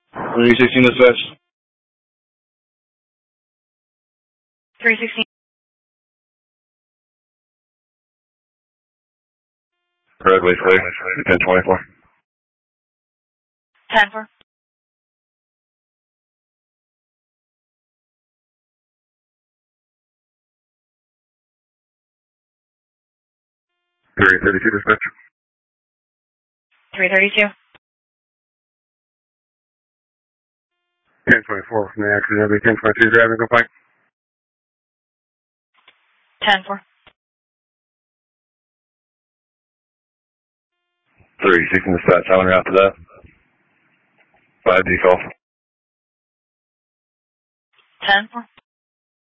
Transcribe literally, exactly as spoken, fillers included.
three sixteen dispatch. three sixteen. Roadway clear. ten twenty-four. ten four. three thirty-two dispatch. three thirty-two. ten twenty-four from the accident. That'll be ten twenty-two driving complaint. ten four. three sixteen dispatch. I went after that. five decals. ten four.